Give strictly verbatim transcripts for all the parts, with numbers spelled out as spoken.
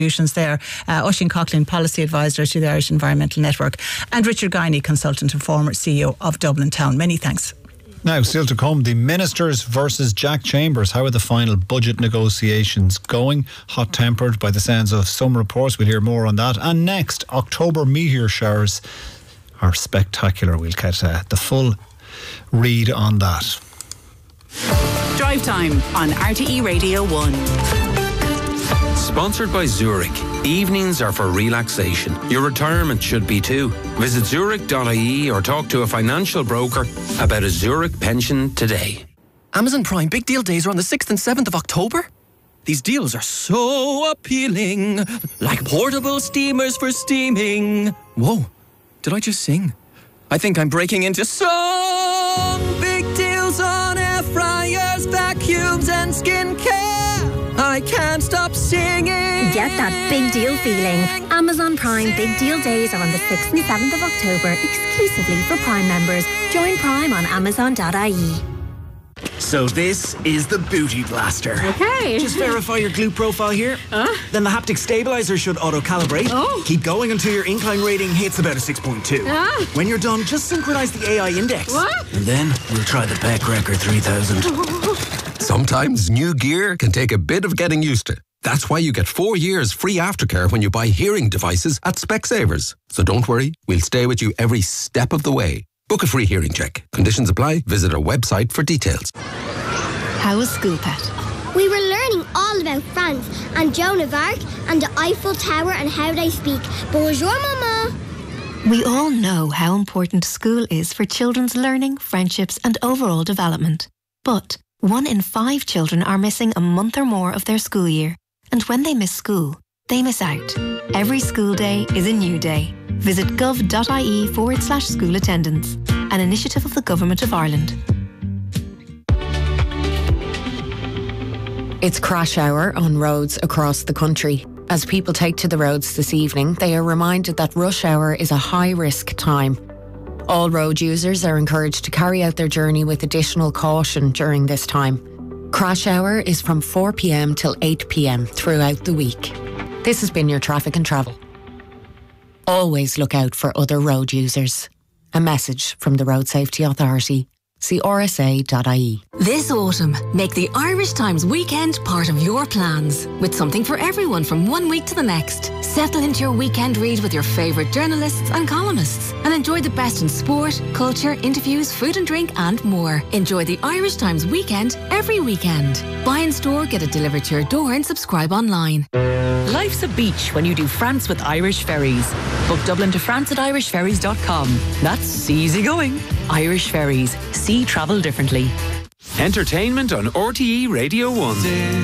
Solutions there, uh, Oisin Coughlin, Policy Advisor to the Irish Environmental Network, and Richard Guiney, Consultant and former C E O of Dublin Town. Many thanks. Now, still to come, the Ministers versus Jack Chambers. How are the final budget negotiations going? Hot-tempered by the sounds of some reports. We'll hear more on that. And next, October meteor showers are spectacular. We'll get uh, the full read on that. Drive Time on R T E Radio one. Sponsored by Zurich. Evenings are for relaxation. Your retirement should be too. Visit zurich dot I E or talk to a financial broker about a Zurich pension today. Amazon Prime Big Deal Days are on the sixth and seventh of October. These deals are so appealing. Like portable steamers for steaming. Whoa, did I just sing? I think I'm breaking into song. Big deals on air fryers, vacuums and skincare. I can't stop singing. Get that big deal feeling. Amazon Prime Big Deal Days are on the sixth and seventh of October, exclusively for Prime members. Join Prime on amazon dot I E. So this is the Booty Blaster. Okay. Just verify your glute profile here. Uh? Then the haptic stabilizer should auto-calibrate. Oh. Keep going until your incline rating hits about a six point two. Ah. When you're done, just synchronize the A I index. What? And then we'll try the Peck Record three thousand. Sometimes new gear can take a bit of getting used to. That's why you get four years free aftercare when you buy hearing devices at Specsavers. So don't worry, we'll stay with you every step of the way. Book a free hearing check. Conditions apply. Visit our website for details. How was school, Pet? We were learning all about France and Joan of Arc and the Eiffel Tower and how they speak. Bonjour, Mama. We all know how important school is for children's learning, friendships and overall development. But one in five children are missing a month or more of their school year. And when they miss school, they miss out. Every school day is a new day. Visit gov.ie forward slash school attendance, an initiative of the Government of Ireland. It's crash hour on roads across the country. As people take to the roads this evening, they are reminded that rush hour is a high-risk time. All road users are encouraged to carry out their journey with additional caution during this time. Crash hour is from four p.m. till eight p.m. throughout the week. This has been your Traffic and Travel. Always look out for other road users. A message from the Road Safety Authority. See r s a dot I E. This autumn, make the Irish Times weekend part of your plans, with something for everyone from one week to the next. Settle into your weekend read with your favourite journalists and columnists, and enjoy the best in sport, culture, interviews, food and drink, and more. Enjoy the Irish Times weekend every weekend. Buy in store, get it delivered to your door, and subscribe online. Life's a beach when you do France with Irish Ferries. Book Dublin to France at irish ferries dot com. That's easy going. Irish Ferries. See travel differently. Entertainment on R T E Radio one.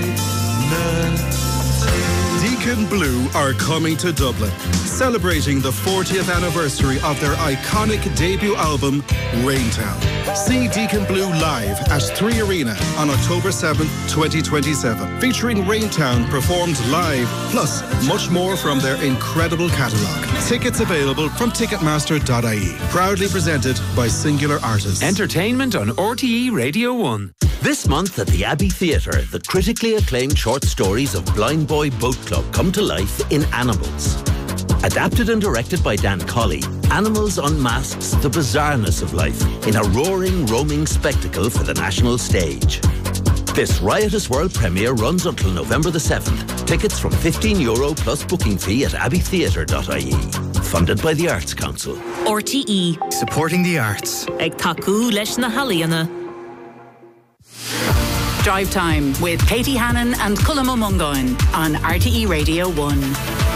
Deacon Blue are coming to Dublin, celebrating the fortieth anniversary of their iconic debut album, Raintown. See Deacon Blue live at Three Arena on October seventh, twenty twenty-seven, featuring Raintown performed live, plus much more from their incredible catalogue. Tickets available from ticketmaster dot I E. Proudly presented by Singular Artists. Entertainment on R T E Radio one. This month at the Abbey Theatre, the critically acclaimed short stories of Blind Boy Boat Club come to life in Animals. Adapted and directed by Dan Colley, Animals unmasks the bizarreness of life in a roaring, roaming spectacle for the national stage. This riotous world premiere runs until November the seventh. Tickets from fifteen euro plus booking fee at abbey theatre dot I E. Funded by the Arts Council. R T E. Supporting the arts. Ag taku leis na haliana. Drive Time with Katie Hannon and Cullum O'Mungoin on R T E Radio one.